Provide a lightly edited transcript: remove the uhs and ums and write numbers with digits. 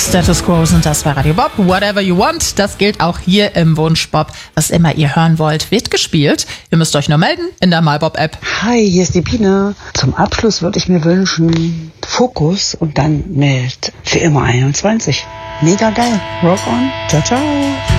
Status Quo und das war Radio Bob. Whatever you want, das gilt auch hier im Wunsch Bob. Was immer ihr hören wollt, wird gespielt. Ihr müsst euch nur melden in der MyBob-App. Hi, hier ist die Biene. Zum Abschluss würde ich mir wünschen, Fokus und dann mit Für immer 21. Mega geil. Rock on. Ciao, ciao.